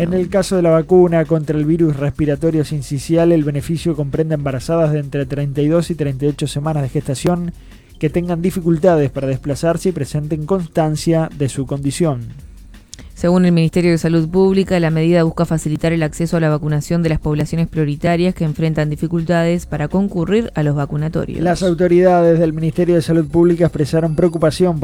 En el caso de la vacuna contra el virus respiratorio sincicial, el beneficio comprende embarazadas de entre 32 y 38 semanas de gestación que tengan dificultades para desplazarse y presenten constancia de su condición. Según el Ministerio de Salud Pública, la medida busca facilitar el acceso a la vacunación de las poblaciones prioritarias que enfrentan dificultades para concurrir a los vacunatorios. Las autoridades del Ministerio de Salud Pública expresaron preocupación